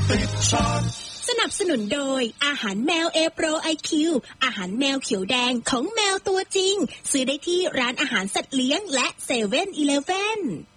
ติดชาร์จสนับสนุนโดยอาหารแมว A Pro IQ อาหารแมวเขียวแดงของแมวตัวจริงซื้อได้ที่ร้านอาหารสัตว์เลี้ยงและ7-Eleven